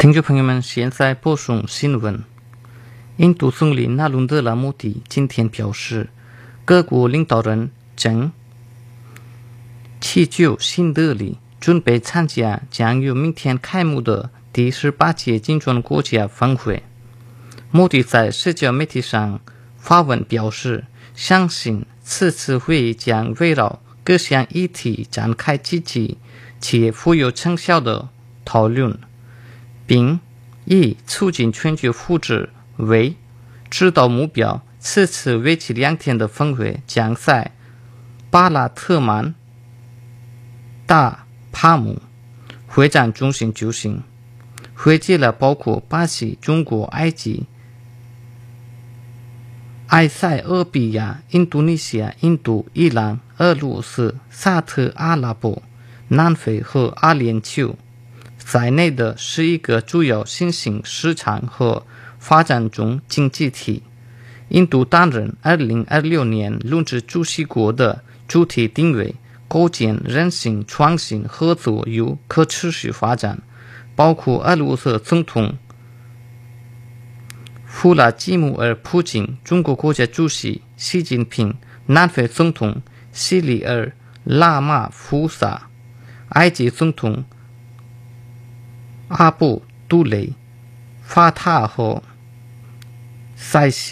听众朋友们，现在播送新闻。印度总理纳伦德拉莫迪今天表示，各国领导人正祈求新德里准备参加将于明天开幕的第18届金砖国家峰会。莫迪在社交媒体上发文表示，相信此次会议将围绕各项议题展开积极且富有成效的讨论，并以促进全球福祉为指导目标。此次为期2天的峰会将在巴拉特曼大帕姆会展中心举行，汇集了包括巴西、中国、埃及、埃塞俄比亚、印度尼西亚、印度、伊朗、俄罗斯、沙特阿拉伯、南非和阿联酋在内的11个主要新兴市场和发展中经济体。印度担任2026年轮值主席国的主题定位，构建韧性、创新、合作与可持续发展，包括俄罗斯总统弗拉基米尔·普京、中国国家主席习近平、南非总统西里尔·拉马福萨、埃及总统阿卜杜雷·法塔和塞西